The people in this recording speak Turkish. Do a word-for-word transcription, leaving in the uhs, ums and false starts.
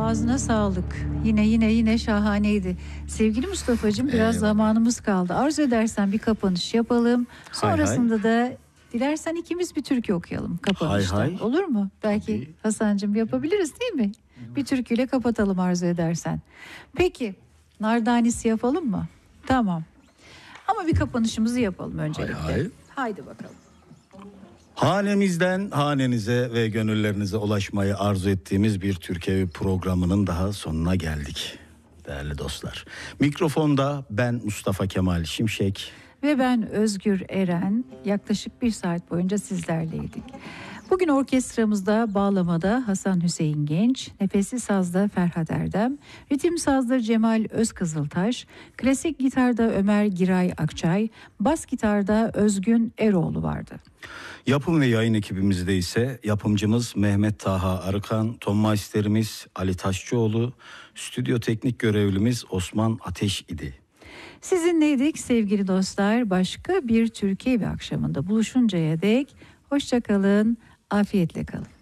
ağzına sağlık. Yine yine yine şahaneydi. Sevgili Mustafa'cığım biraz Eyvallah. zamanımız kaldı. Arzu edersen bir kapanış yapalım. Sonrasında hay. da dilersen ikimiz bir türkü okuyalım kapanışta. Hay hay. Olur mu? Belki Tabii. Hasan'cığım yapabiliriz değil mi? Bir türküyle kapatalım arzu edersen. Peki nardanesi yapalım mı? Tamam. Ama bir kapanışımızı yapalım öncelikle. Hay hay. Haydi bakalım. Hanemizden hanenize ve gönüllerinize ulaşmayı arzu ettiğimiz bir Türkiye programının daha sonuna geldik. Değerli dostlar. Mikrofonda ben Mustafa Kemal Şimşek. Ve ben Özgür Eren. Yaklaşık bir saat boyunca sizlerleydik. Bugün orkestramızda bağlamada Hasan Hüseyin Genç, nefesli sazda Ferhat Erdem, ritim sazda Cemal Özkızıltaş, klasik gitarda Ömer Giray Akçay, bas gitarda Özgün Eroğlu vardı. Yapım ve yayın ekibimizde ise yapımcımız Mehmet Taha Arıkan, ton maisterimiz Ali Taşçıoğlu, stüdyo teknik görevlimiz Osman Ateş idi. Sizinleydik sevgili dostlar. Başka bir Türkiye bir akşamında buluşuncaya dek hoşça kalın, afiyetle kalın.